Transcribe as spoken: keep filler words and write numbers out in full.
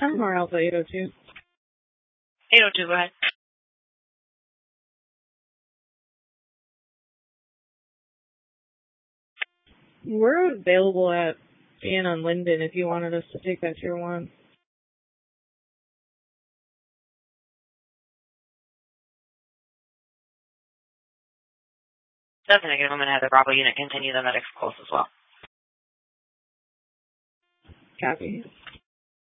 I'm more Alpha eight oh two. eight oh two, go ahead. We're available at being on Linden if you wanted us to take that tier one. That's a negative. I'm going to have the Bravo unit continue the medics close as well. Copy.